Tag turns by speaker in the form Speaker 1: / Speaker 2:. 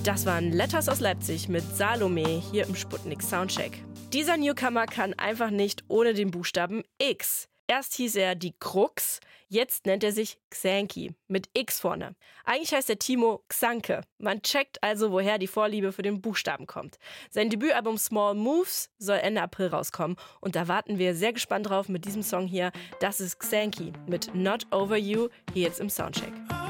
Speaker 1: Das waren Letters aus Leipzig mit Salome hier im Sputnik Soundcheck. Dieser Newcomer kann einfach nicht ohne den Buchstaben X. Erst hieß er die Krux, jetzt nennt er sich Xanky mit X vorne. Eigentlich heißt er Timo Xanke. Man checkt also, woher die Vorliebe für den Buchstaben kommt. Sein Debütalbum Small Moves soll Ende April rauskommen und da warten wir sehr gespannt drauf mit diesem Song hier. Das ist Xanky mit Not Over You hier jetzt im Soundcheck.